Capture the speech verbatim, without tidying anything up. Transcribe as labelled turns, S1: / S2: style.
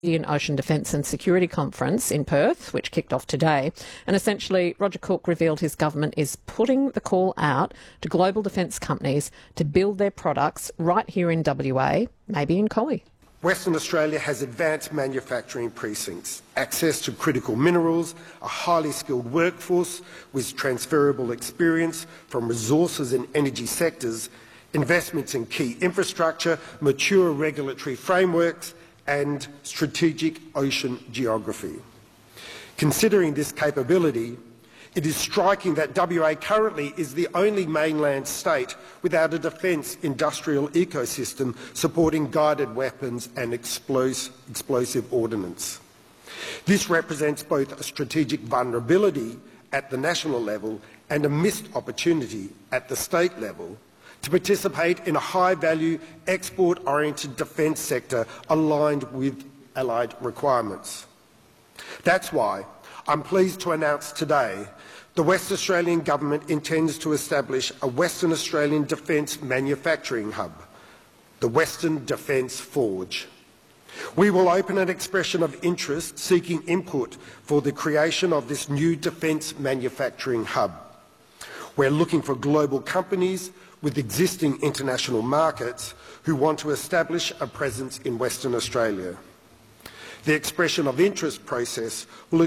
S1: Indian Ocean Defence and Security Conference in Perth, which kicked off today. And essentially, Roger Cook revealed his government is putting the call out to global defence companies to build their products right here in W A, maybe in Collie.
S2: Western Australia has advanced manufacturing precincts, access to critical minerals, a highly skilled workforce with transferable experience from resources and energy sectors, investments in key infrastructure, mature regulatory frameworks, and strategic ocean geography. Considering this capability, it is striking that W A currently is the only mainland state without a defence industrial ecosystem supporting guided weapons and explos explosive ordnance. This represents both a strategic vulnerability at the national level and a missed opportunity at the state level to participate in a high-value, export-oriented defence sector aligned with allied requirements. That's why I'm pleased to announce today the West Australian Government intends to establish a Western Australian Defence Manufacturing Hub, the Western Defence Forge. We will open an expression of interest seeking input for the creation of this new defence manufacturing hub. We're looking for global companies with existing international markets who want to establish a presence in Western Australia. The expression of interest process will